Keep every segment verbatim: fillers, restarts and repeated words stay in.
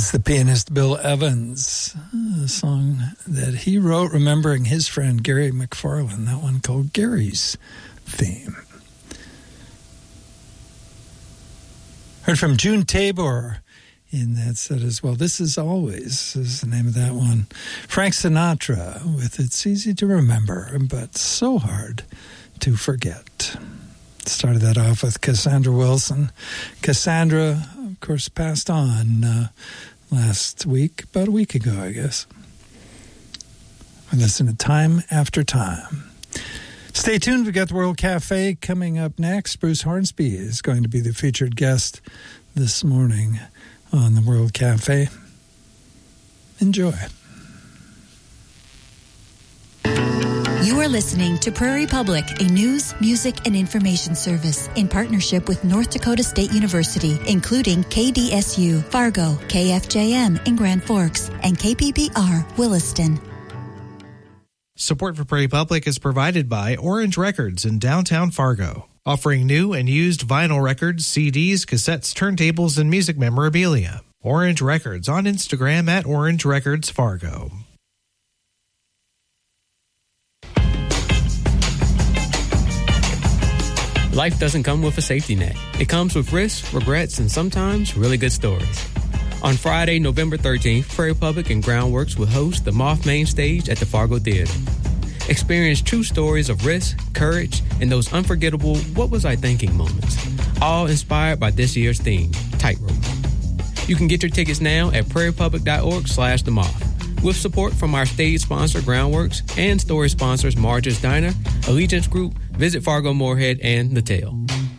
is the pianist Bill Evans, a song that he wrote remembering his friend Gary McFarlane, that one called Gary's Theme. Heard from June Tabor in that set as well. This Is Always is the name of that one. Frank Sinatra with It's Easy to Remember, but so hard to forget. Started that off with Cassandra Wilson. Cassandra, of course, passed on uh, last week, about a week ago, I guess. We listen to Time After Time. Stay tuned. We've got the World Cafe coming up next. Bruce Hornsby is going to be the featured guest this morning on the World Cafe. Enjoy. You are listening to Prairie Public, a news, music, and information service in partnership with North Dakota State University, including K D S U, Fargo, K F J M in Grand Forks, and K P B R, Williston. Support for Prairie Public is provided by Orange Records in downtown Fargo, offering new and used vinyl records, C Ds, cassettes, turntables, and music memorabilia. Orange Records on Instagram at Orange Records Fargo. Life doesn't come with a safety net. It comes with risks, regrets, and sometimes really good stories. On Friday, November thirteenth, Prairie Public and Groundworks will host the Moth Main Stage at the Fargo Theater. Experience true stories of risk, courage, and those unforgettable what was I thinking moments, all inspired by this year's theme, Tightrope. You can get your tickets now at prairiepublic.org slash the moth. With support from our stage sponsor, Groundworks, and story sponsors, Marge's Diner, Allegiance Group, Visit Fargo Moorhead, and The Tale.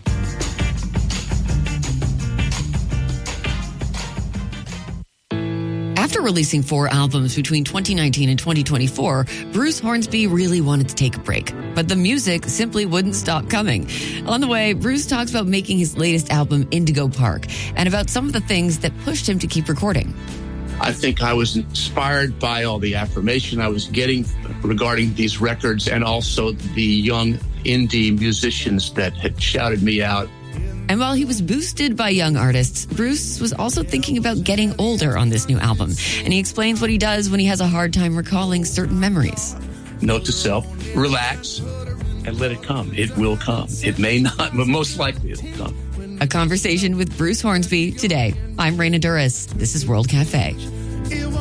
After releasing four albums between twenty nineteen and twenty twenty-four, Bruce Hornsby really wanted to take a break, but the music simply wouldn't stop coming. On the way, Bruce talks about making his latest album, Indigo Park, and about some of the things that pushed him to keep recording. I think I was inspired by all the affirmation I was getting regarding these records and also the young indie musicians that had shouted me out. And while he was boosted by young artists, Bruce was also thinking about getting older on this new album. And he explains what he does when he has a hard time recalling certain memories. Note to self, relax and let it come. It will come. It may not, but most likely it'll come. A conversation with Bruce Hornsby today. I'm Raina Duras. This is World Cafe.